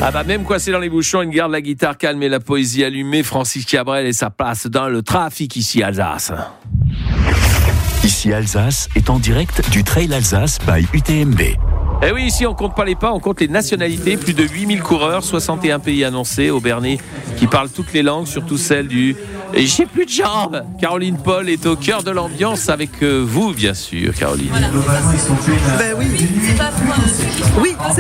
Ah bah même coincé dans les bouchons, il garde la guitare calme et la poésie allumée. Francis Cabrel et sa place dans le trafic ici à Alsace. Ici Alsace est en direct du Trail Alsace by UTMB. Eh oui, ici on compte pas les pas, on compte les nationalités. Plus de 8000 coureurs, 61 pays annoncés. Aubernais qui parle toutes les langues, surtout celle du « j'ai plus de jambes ». Caroline Paul est au cœur de l'ambiance avec vous, bien sûr, Caroline. Ben oui. Oui,